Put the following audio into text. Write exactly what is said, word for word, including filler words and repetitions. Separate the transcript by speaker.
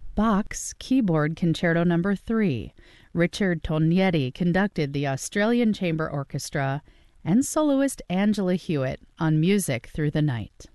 Speaker 1: Bach's Keyboard Concerto Number three. Richard Tognetti conducted the Australian Chamber Orchestra and soloist Angela Hewitt on Music Through the Night.